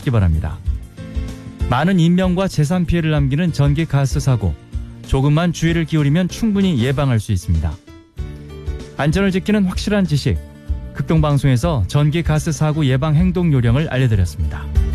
하시기 바랍니다. 많은 인명과 재산 피해를 남기는 전기가스 사고, 조금만 주의를 기울이면 충분히 예방할 수 있습니다. 안전을 지키는 확실한 지식, 극동방송에서 전기가스 사고 예방 행동 요령을 알려드렸습니다.